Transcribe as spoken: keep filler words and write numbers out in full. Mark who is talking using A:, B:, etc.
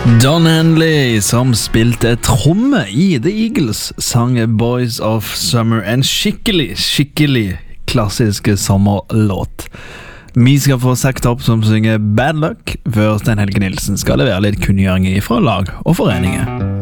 A: Don Henley, som spilte tromme i The Eagles, sang Boys of Summer, en skikkelig, skikkelig klassisk sommerlåt. Vi skal få Sektopp som synger Bad Luck, før Sten Helge Nilsen skal levere litt kunngjøring fra lag og foreninger.